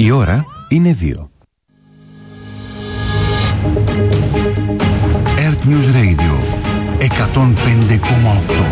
Η ώρα είναι 2. Earth News Radio 105,8.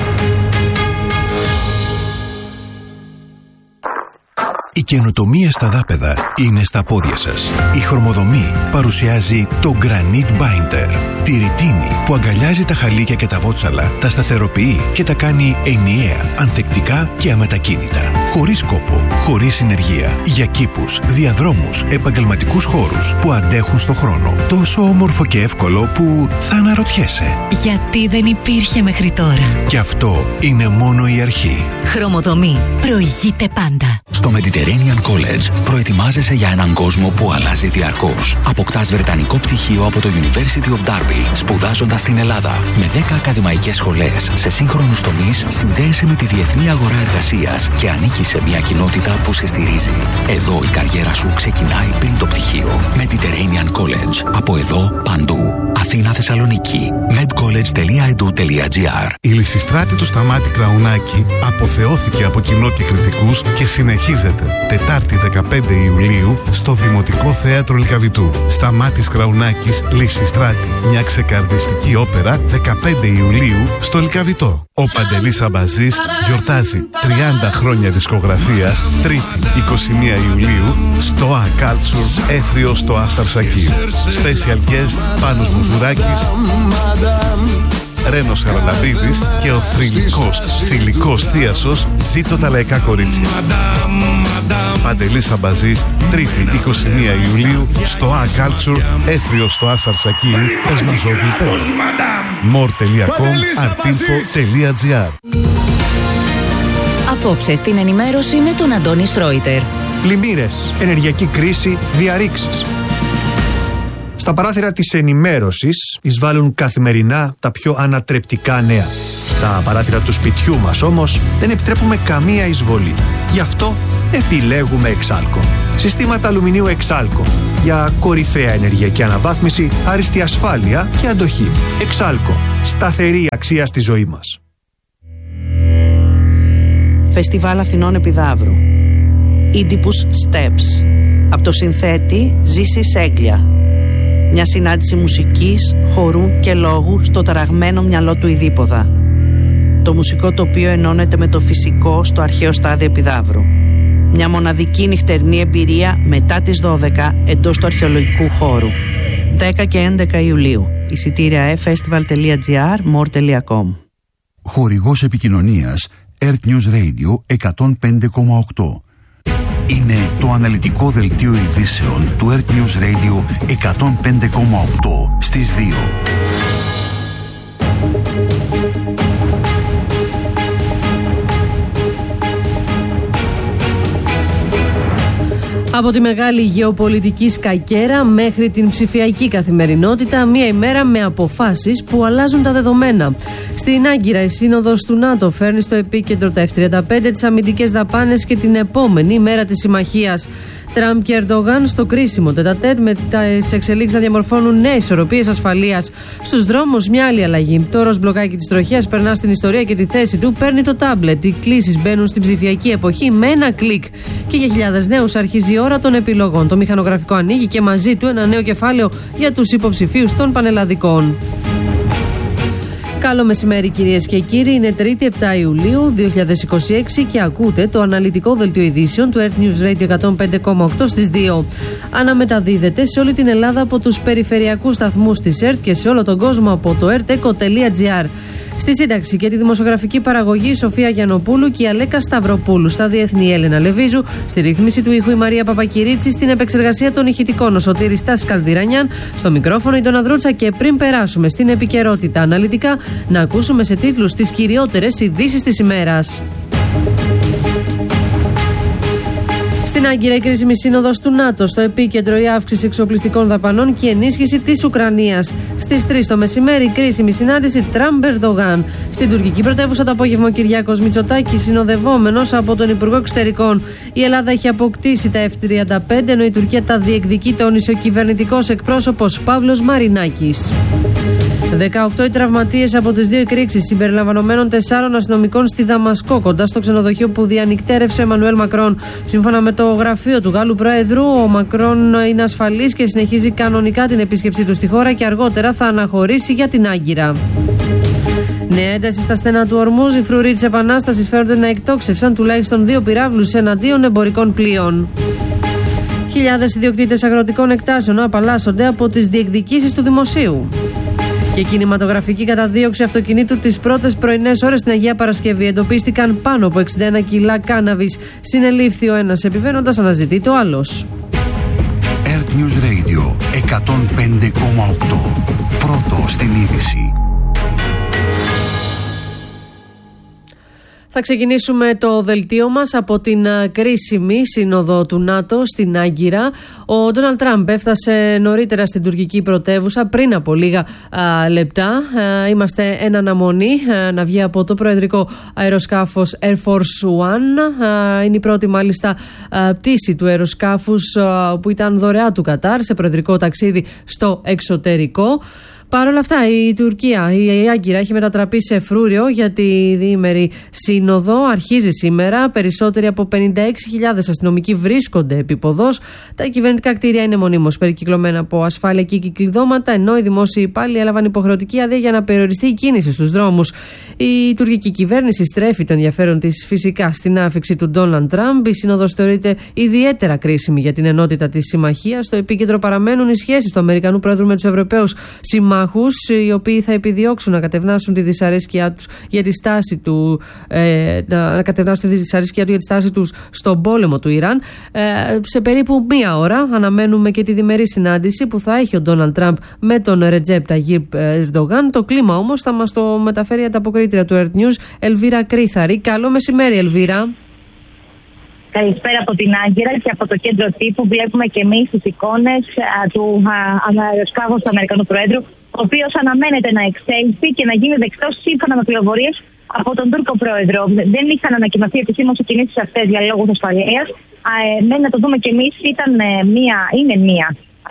Η καινοτομία στα δάπεδα είναι στα πόδια σας. Η Χρωμοδομή παρουσιάζει το Granite Binder. Τη ρητίνη που αγκαλιάζει τα χαλίκια και τα βότσαλα, τα σταθεροποιεί και τα κάνει ενιαία, ανθεκτικά και αμετακίνητα. Χωρίς κόπο, χωρίς συνεργεία. Για κήπους, διαδρόμους, επαγγελματικούς χώρους που αντέχουν στο χρόνο. Τόσο όμορφο και εύκολο που θα αναρωτιέσαι. Γιατί δεν υπήρχε μέχρι τώρα. Και αυτό είναι μόνο η αρχή. Χρωμοδομή. Προηγείται πάντα. Στο Mediterranean College προετοιμάζεσαι για έναν κόσμο που αλλάζει διαρκώς. Αποκτάς βρετανικό πτυχίο από το University of Derby, σπουδάζοντας στην Ελλάδα. Με 10 ακαδημαϊκές σχολές σε σύγχρονους τομείς, συνδέεσαι με τη διεθνή αγορά εργασίας και ανήκεις σε μια κοινότητα που σε στηρίζει. Εδώ η καριέρα σου ξεκινάει πριν το πτυχίο. Mediterranean College. Από εδώ, παντού. Αθήνα, Θεσσαλονίκη. medcollege.edu.gr. Η Λυσιστράτη του Σταμάτη Κραουνάκη αποθεώθηκε από κοινό και κριτικούς και συνεχίζεται Τετάρτη 15 Ιουλίου στο Δημοτικό Θέατρο Λυκαβητού. Σταμάτης Κραουνάκης, Λυσιστράτη. Μια ξεκαρδιστική όπερα 15 Ιουλίου στο Λυκαβητό. Ο Παντελής Αμπαζής γιορτάζει 30 χρόνια δισκογραφίας. Τρίτη 21 Ιουλίου στο A Culture, Έθριο στο Ασταρσακίου. Special guest Πάνος Μουζουράκης, Ρένος Χαραλαμπίδης και ο θηλυκός θίασος Ζήτω τα λαϊκά κορίτσια. Παντελής Αμπαζής, Τρίτη 21 Ιουλίου στο A Culture, Έθριο στο Ασταρσακίου. more.com, artinfo.gr. Απόψε στην ενημέρωση με τον Αντώνη Σρόιτερ. Πλημμύρες, ενεργειακή κρίση, διαρρήξεις. Στα παράθυρα της ενημέρωσης εισβάλλουν καθημερινά τα πιο ανατρεπτικά νέα. Στα παράθυρα του σπιτιού μας όμως δεν επιτρέπουμε καμία εισβολή. Γι' αυτό επιλέγουμε Εξάλκο. Συστήματα αλουμινίου Εξάλκο. Για κορυφαία ενεργειακή αναβάθμιση, άριστη ασφάλεια και αντοχή. Εξάλκο. Σταθερή αξία στη ζωή μας. Φεστιβάλ Αθηνών Επιδαύρου. Oedipus Steps. Από το συνθέτη Ζήση Σέγγλια. Μια συνάντηση μουσικής, χορού και λόγου στο ταραγμένο μυαλό του Ιδίποδα. Το μουσικό τοπίο ενώνεται με το φυσικό στο αρχαίο στάδιο Επιδαύρου. Μια μοναδική νυχτερινή εμπειρία μετά τις 12 εντός του αρχαιολογικού χώρου. 10 και 11 Ιουλίου. Εισιτήρια festival.gr, more.com. Χορηγός επικοινωνίας Earth News Radio 105,8. Είναι το αναλυτικό δελτίο ειδήσεων του Earth News Radio 105,8 στις 2. Από τη μεγάλη γεωπολιτική σκακέρα μέχρι την ψηφιακή καθημερινότητα, μία ημέρα με αποφάσεις που αλλάζουν τα δεδομένα. Στην Άγκυρα, η Σύνοδος του ΝΑΤΟ φέρνει στο επίκεντρο τα F-35, τις αμυντικές δαπάνες και την επόμενη μέρα της συμμαχίας. Τραμπ και Ερντογάν στο κρίσιμο τετατέτ, με τις εξελίξεις να διαμορφώνουν νέες ισορροπίες ασφαλείας. Στους δρόμους μια άλλη αλλαγή. Το ροζ μπλοκάκι της τροχιάς περνά στην ιστορία και τη θέση του παίρνει το τάμπλετ. Οι κλήσεις μπαίνουν στην ψηφιακή εποχή με ένα κλικ. Και για χιλιάδες νέους αρχίζει η ώρα των επιλογών. Το μηχανογραφικό ανοίγει και μαζί του ένα νέο κεφάλαιο για τους υποψηφίους των πανελλαδικών. Καλό μεσημέρι κυρίες και κύριοι, είναι Τρίτη 7 Ιουλίου 2026 και ακούτε το αναλυτικό δελτίο ειδήσεων του Earth News Radio 105,8 στις 2. Αναμεταδίδεται σε όλη την Ελλάδα από τους περιφερειακούς σταθμούς της ΕΡΤ και σε όλο τον κόσμο από το erteco.gr. Στη σύνταξη και τη δημοσιογραφική παραγωγή η Σοφία Γιαννοπούλου και η Αλέκα Σταυροπούλου. Στα διεθνή η Έλενα Λεβίζου. Στη ρύθμιση του ήχου η Μαρία Παπακυρίτση. Στην επεξεργασία των ηχητικών ο Σωτήρης Τάσης Καλδυρανιάν. Στο μικρόφωνο η Ντόνα Δρούτσα. Και πριν περάσουμε στην επικαιρότητα αναλυτικά, να ακούσουμε σε τίτλους τις κυριότερες ειδήσεις της ημέρας. Στην Άγκυρα, η κρίσιμη σύνοδος του ΝΑΤΟ. Στο επίκεντρο, η αύξηση εξοπλιστικών δαπανών και η ενίσχυση της Ουκρανίας. Στις 3 το μεσημέρι, η κρίσιμη συνάντηση Τραμπ-Ερντογάν. Στην τουρκική πρωτεύουσα το απόγευμα, ο Κυριάκος Μητσοτάκης, συνοδευόμενος από τον Υπουργό Εξωτερικών. Η Ελλάδα έχει αποκτήσει τα F-35, ενώ η Τουρκία τα διεκδικεί, τόνισε ο κυβερνητικός εκπρόσωπος Παύλος Μαρινάκης. 18 οι τραυματίες από τις 2 εκρήξεις συμπεριλαμβανομένων 4 αστυνομικών στη Δαμασκό, κοντά στο ξενοδοχείο που διανυκτέρευσε ο Εμμανουέλ Μακρόν. Σύμφωνα με το γραφείο του Γάλλου Προέδρου, ο Μακρόν είναι ασφαλής και συνεχίζει κανονικά την επίσκεψή του στη χώρα και αργότερα θα αναχωρήσει για την Άγκυρα. Νέα ένταση στα στενά του Ορμούζ. Οι φρουροί της Επανάστασης φέρονται να εκτόξευσαν τουλάχιστον 2 πυράβλους εναντίον εμπορικών πλοίων. Χιλιάδες ιδιοκτήτες αγροτικών εκτάσεων απαλλάσσονται από τις διεκδικήσεις του δημοσίου. Και κινηματογραφική καταδίωξη αυτοκινήτου τις πρώτες πρωινές ώρες στην Αγία Παρασκευή. Εντοπίστηκαν πάνω από 61 κιλά κάναβης. Συνελήφθη ο ένας επιβαίνοντας, αναζητείται ο άλλος. Earth News Radio 105,8. Πρώτο στην είδηση. Θα ξεκινήσουμε το δελτίο μας από την κρίσιμη σύνοδο του ΝΑΤΟ στην Άγκυρα. Ο Ντόναλντ Τραμπ έφτασε νωρίτερα στην τουρκική πρωτεύουσα πριν από λίγα λεπτά. Είμαστε εν αναμονή να βγει από το προεδρικό αεροσκάφος Air Force One. Είναι η πρώτη μάλιστα πτήση του αεροσκάφους που ήταν δωρεά του Κατάρ σε προεδρικό ταξίδι στο εξωτερικό. Παρ' όλα αυτά, η Τουρκία, η Άγκυρα, έχει μετατραπεί σε φρούριο για τη διήμερη σύνοδο. Αρχίζει σήμερα. Περισσότεροι από 56.000 αστυνομικοί βρίσκονται επίποδος. Τα κυβερνητικά κτίρια είναι μονίμως περικυκλωμένα από ασφάλεια και κυκλειδώματα, ενώ οι δημόσιοι υπάλληλοι έλαβαν υποχρεωτική άδεια για να περιοριστεί η κίνηση στους δρόμους. Η τουρκική κυβέρνηση στρέφει το ενδιαφέρον της φυσικά στην άφιξη του Ντόναλντ Τραμπ. Η σύνοδος θεωρείται ιδιαίτερα κρίσιμη για την ενότητα της συμμαχίας. Στο επίκεντρο παραμένουν οι σχέσεις του Αμερικανού Πρόεδρου με τους Ευρωπαίους συμμάχους, οι οποίοι θα επιδιώξουν να κατευνάσουν τη δυσαρέσκειά τους για τη στάση του, για τη στάση τους στον πόλεμο του Ιράν. Σε περίπου μία ώρα αναμένουμε και τη διμερή συνάντηση που θα έχει ο Ντόναλντ Τραμπ με τον Ρετζέπ Ταγίπ Ερντογάν. Το κλίμα όμως θα μας το μεταφέρει η ανταποκρίτρια του Earth News, Ελβίρα Κρίθαρη. Καλό μεσημέρι, Ελβίρα. Καλησπέρα από την Άγκυρα και από το κέντρο τύπου. Βλέπουμε και εμείς τις εικόνες του αεροσκάφους του Αμερικανού Προέδρου, ο οποίος αναμένεται να εξέλθει και να γίνει δεκτός σύμφωνα με πληροφορίες από τον Τούρκο Πρόεδρο. Δεν είχαν ανακοινωθεί επισήμως οι κινήσεις αυτές για λόγους ασφαλείας. Μένει να το δούμε και εμείς. Είναι μία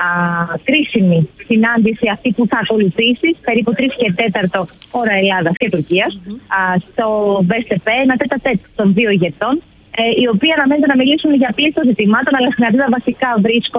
κρίσιμη συνάντηση αυτή που θα ακολουθήσει περίπου 3 και 4 ώρα Ελλάδας και Τουρκίας στο ΒΣΠ, ένα τέτα-τέτ των 2 ηγετών, οι οποίοι αναμένεται να μιλήσουν για πλήθος ζητημάτων, αλλά στην αρχή βασικά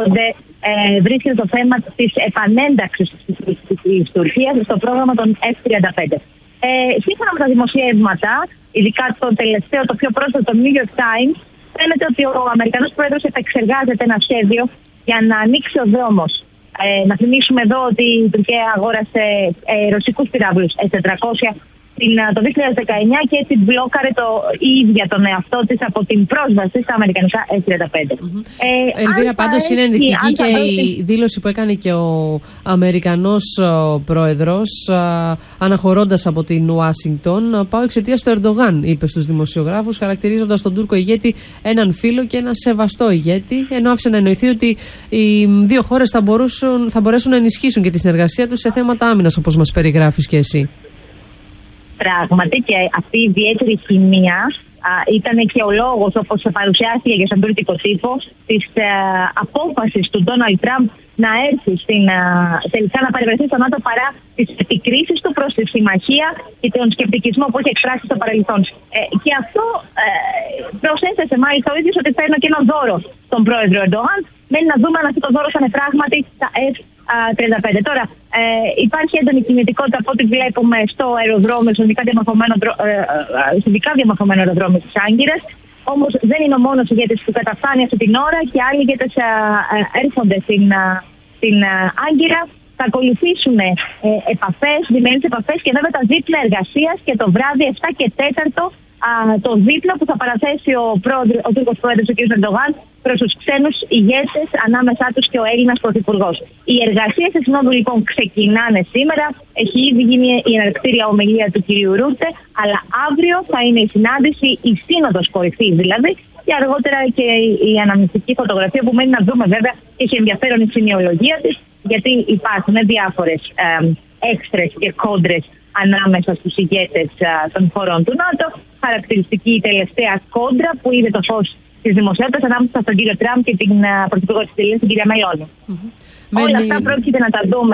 βρίσκεται το θέμα της επανένταξης της Τουρκίας στο πρόγραμμα των F-35. Σύμφωνα με τα δημοσιεύματα, ειδικά το τελευταίο, το πιο πρόσφατο, το New York Times, φαίνεται ότι ο Αμερικανός Πρόεδρος επεξεργάζεται ένα σχέδιο για να ανοίξει ο δρόμος. Να θυμίσουμε εδώ ότι η Τουρκία αγόρασε ρωσικούς πυράβλους S-400 το 2019 και έτσι μπλόκαρε η ίδια τον εαυτό της από την πρόσβαση στα αμερικανικά F-35. Ελβίρα, πάντως είναι ενδεικτική και η δήλωση που έκανε και ο Αμερικανός πρόεδρος αναχωρώντας από την Ουάσιγκτον. Πάω εξαιτίας του Ερντογάν, είπε στους δημοσιογράφους, χαρακτηρίζοντας τον Τούρκο ηγέτη έναν φίλο και έναν σεβαστό ηγέτη, ενώ άφησε να εννοηθεί ότι οι 2 χώρες θα μπορέσουν να ενισχύσουν και τη συνεργασία τους σε θέματα άμυνας, όπως μας περιγράφεις και εσύ. Πράγματι, και αυτή η ιδιαίτερη χημεία ήταν και ο λόγος, όπως παρουσιάστηκε και στον τουρκικό τύπο, της απόφασης του Ντόναλντ Τραμπ να έρθει τελικά να παρευρεθεί στο ΝΑΤΟ παρά τις επικρίσεις του προς τη συμμαχία και τον σκεπτικισμό που έχει εκφράσει στο παρελθόν. Και αυτό προσέθεσε μάλιστα ο ίδιος ότι φέρνω και ένα δώρο στον πρόεδρο Ερντογάν. Μένει να δούμε αν αυτό το δώρο θα είναι πράγματι τα F-35. Τώρα, υπάρχει έντονη κινητικότητα από ό,τι βλέπουμε στο αεροδρόμιο, στο ειδικά διαμορφωμένο αεροδρόμιο της Άγκυρας. Όμως δεν είναι ο μόνος ηγέτης που καταφτάνει αυτή την ώρα και άλλοι ηγέτες έρχονται στην Άγκυρα. Θα ακολουθήσουν διμερείς επαφές και βέβαια τα δίπλα εργασίας και το βράδυ 7 και 4 το δίπλο που θα παραθέσει ο Τούρκος Πρόεδρος ο κ. Ερντογάν προς τους ξένους ηγέτες, ανάμεσά τους και ο Έλληνας Πρωθυπουργός. Οι εργασίες της Συνόδου λοιπόν ξεκινάνε σήμερα. Έχει ήδη γίνει η εναρκτήρια ομιλία του κ. Ρούτε, αλλά αύριο θα είναι η συνάντηση, η σύνοδος κορυφής δηλαδή, και αργότερα και η αναμνηστική φωτογραφία που μένει να δούμε βέβαια. Έχει ενδιαφέρον η σημειολογία της, γιατί υπάρχουν διάφορες έξτρες και κόντρες ανάμεσα στους ηγέτες των χωρών του ΝΑΤΟ. Χαρακτηριστική η τελευταία κόντρα που είδε το φως της δημοσιότητας ανάμεσα στον κύριο Τραμπ και την πρωθυπουργό της Ιταλίας, την κυρία Μελώνη. Όλα αυτά πρόκειται να τα δούμε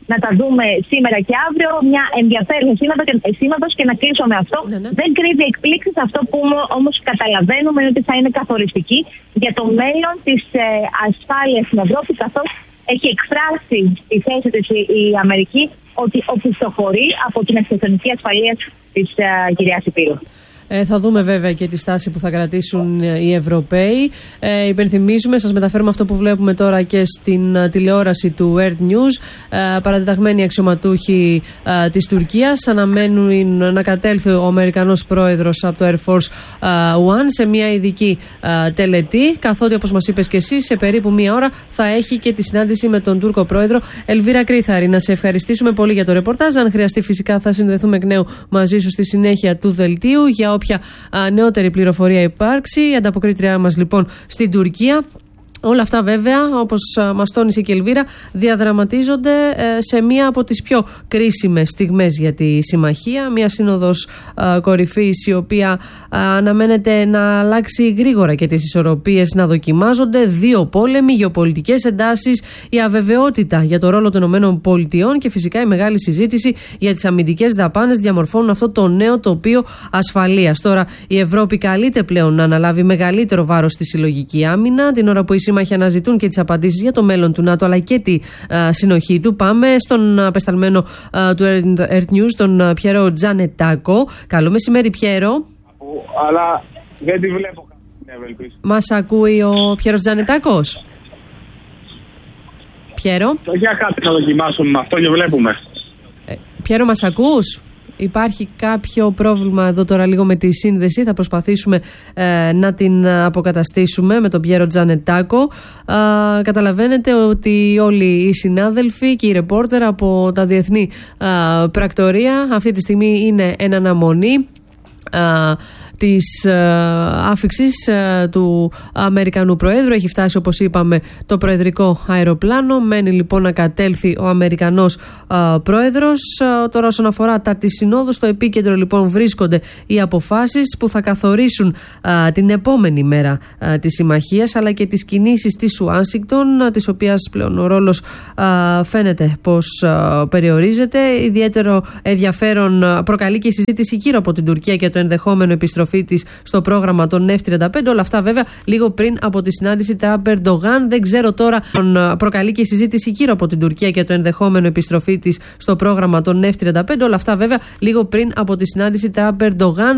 να τα δούμε σήμερα και αύριο. Μια ενδιαφέρουσα σύνοδος και να κλείσω με αυτό. Δεν κρύβει εκπλήξεις. Αυτό που όμως καταλαβαίνουμε είναι ότι θα είναι καθοριστική για το μέλλον της ασφάλειας στην Ευρώπη, καθώς έχει εκφράσει τη θέση της η Αμερική ότι οπισθοχωρεί από την αρχιτεκτονική ασφαλείας της κυρίας Υπήρου. Θα δούμε βέβαια και τη στάση που θα κρατήσουν οι Ευρωπαίοι. Υπενθυμίζουμε, σας μεταφέρουμε αυτό που βλέπουμε τώρα και στην τηλεόραση του Earth News. Παρατεταγμένοι αξιωματούχοι της Τουρκίας αναμένουν να κατέλθει ο Αμερικανός πρόεδρος από το Air Force One σε μια ειδική τελετή, καθότι όπως μας είπες και εσύ, σε περίπου μία ώρα θα έχει και τη συνάντηση με τον Τούρκο πρόεδρο. Ελβίρα Κρήθαρη, να σε ευχαριστήσουμε πολύ για το ρεπορτάζ. Αν χρειαστεί, φυσικά θα συνδεθούμε εκ νέου μαζί σου στη συνέχεια του δελτίου για όποια νεότερη πληροφορία υπάρξει. Η ανταποκρίτριά μας λοιπόν στην Τουρκία. Όλα αυτά βέβαια, όπως μας τόνισε και η Ελβίρα, διαδραματίζονται σε μία από τις πιο κρίσιμες στιγμές για τη συμμαχία. Μία σύνοδος κορυφής η οποία αναμένεται να αλλάξει γρήγορα και τις ισορροπίες να δοκιμάζονται. Δύο πόλεμοι, γεωπολιτικές εντάσεις, η αβεβαιότητα για το ρόλο των ΗΠΑ και φυσικά η μεγάλη συζήτηση για τις αμυντικές δαπάνες διαμορφώνουν αυτό το νέο τοπίο ασφαλείας. Τώρα η Ευρώπη καλείται πλέον να αναλάβει μεγαλύτερο βάρος στη συλλογική άμυνα, την ώρα που οι σύμμαχοι αναζητούν και τις απαντήσεις για το μέλλον του ΝΑΤΟ αλλά και τη συνοχή του. Πάμε στον απεσταλμένο του Earth News, τον Πιέρο Τζανετάκο. Καλό μεσημέρι, Πιέρο. Αλλά δεν τη βλέπω. Μας ακούει ο Πιέρος Τζανετάκος? Πιέρο. Για κάτι θα δοκιμάσουμε με αυτό και βλέπουμε. Πιέρο, μας ακούς? Υπάρχει κάποιο πρόβλημα εδώ τώρα λίγο με τη σύνδεση. Θα προσπαθήσουμε να την αποκαταστήσουμε με τον Πιέρο Τζανετάκο. Καταλαβαίνετε ότι όλοι οι συνάδελφοι και οι ρεπόρτερ από τα διεθνή πρακτορία αυτή τη στιγμή είναι εν αναμονή της άφιξης του Αμερικανού Προέδρου. Έχει φτάσει, όπως είπαμε, το προεδρικό αεροπλάνο. Μένει λοιπόν να κατέλθει ο Αμερικανός Πρόεδρος. Τώρα όσον αφορά τα της συνόδου, στο επίκεντρο λοιπόν βρίσκονται οι αποφάσεις που θα καθορίσουν την επόμενη μέρα της συμμαχίας, αλλά και τις κινήσεις της Ουάσιγκτον, της οποίας πλέον ο ρόλος φαίνεται πως περιορίζεται. Ιδιαίτερο ενδιαφέρον προκαλεί και η συζήτηση γύρω από την Τουρκία και το ενδεχόμενο επιστροφή της στο πρόγραμμα των F-35. Όλα αυτά βέβαια λίγο πριν από τη συνάντηση Τραμπ-Ερντογάν. Δεν ξέρω τώρα, προκαλεί και η συζήτηση γύρω από την Τουρκία και το ενδεχόμενο επιστροφή της στο πρόγραμμα των F-35. Όλα αυτά βέβαια λίγο πριν από τη συνάντηση Τραμπ-Ερντογάν.